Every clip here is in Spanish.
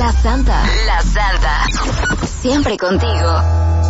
La Santa. La Santa. Siempre contigo.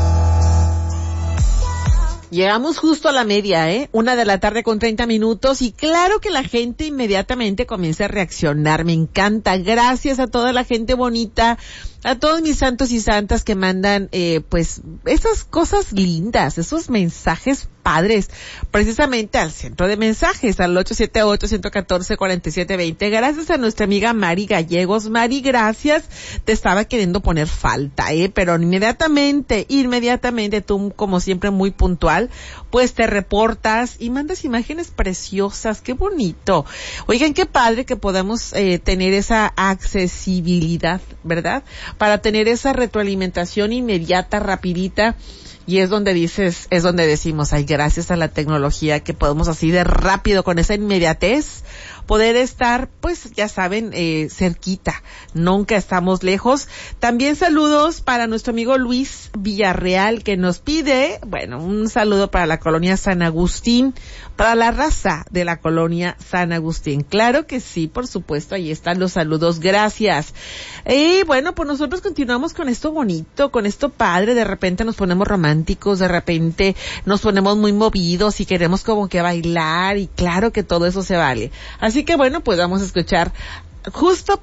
Llegamos justo a la media, 1:30 p.m. y claro que la gente inmediatamente comienza a reaccionar. Me encanta. Gracias a toda la gente bonita, a todos mis santos y santas que mandan, pues, esas cosas lindas, esos mensajes padres, precisamente al centro de mensajes, al 878-114-4720. Gracias a nuestra amiga Mari Gallegos. Mari, gracias. Te estaba queriendo poner falta, pero inmediatamente, tú, como siempre, muy puntual, pues te reportas y mandas imágenes preciosas. Qué bonito. Oigan, qué padre que podamos tener esa accesibilidad, ¿verdad? Para tener esa retroalimentación inmediata, rapidita. Y es donde decimos, ay, gracias a la tecnología que podemos así de rápido, con esa inmediatez, poder estar, pues, ya saben, cerquita. Nunca estamos lejos. También saludos para nuestro amigo Luis Villarreal, que nos pide, bueno, un saludo para la colonia San Agustín, para la raza de la colonia San Agustín. Claro que sí, por supuesto, ahí están los saludos. Gracias. Y bueno, pues nosotros continuamos con esto bonito, con esto padre. De repente nos ponemos románticos, de repente nos ponemos muy movidos y queremos como que bailar, y claro que todo eso se vale. Así que bueno, pues vamos a escuchar justo